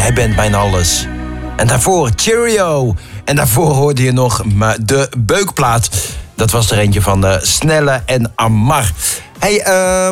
jij bent mijn alles. En daarvoor Cheerio. En daarvoor hoorde je nog de Beukplaat. Dat was er eentje van Snelle en Amar. Hey,